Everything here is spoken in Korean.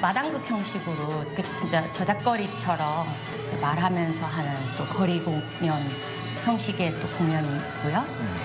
마당극 형식으로 진짜 저작거리처럼 말하면서 하는 또 거리 공연 형식의 또 공연이 있고요.